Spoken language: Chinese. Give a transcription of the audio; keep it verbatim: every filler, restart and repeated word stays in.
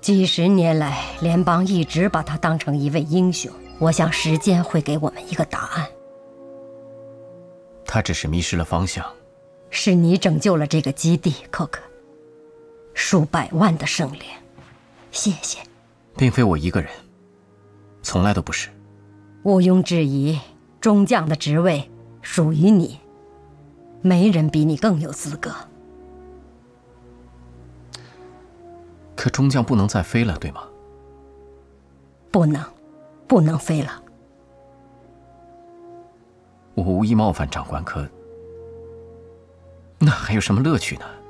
几十年来，联邦一直把他当成一位英雄。我想时间会给我们一个答案。 他只是迷失了方向。 是你拯救了这个基地，寇克。数百万的生灵，谢谢。 并非我一个人，从来都不是。 毋庸置疑，中将的职位属于你，没人比你更有资格。 可中将不能再飞了，对吗？ 不能，不能飞了。 我无意冒犯长官，可那还有什么乐趣呢？